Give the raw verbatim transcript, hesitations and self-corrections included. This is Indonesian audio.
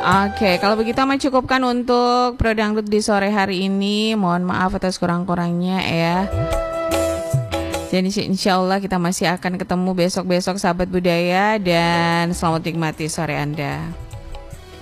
Oke, kalau begitu amat cukupkan untuk Pro Dangdut di sore hari ini. Mohon maaf atas kurang-kurangnya ya. Jadi insya Allah kita masih akan ketemu besok-besok sahabat budaya. Dan selamat nikmati sore Anda.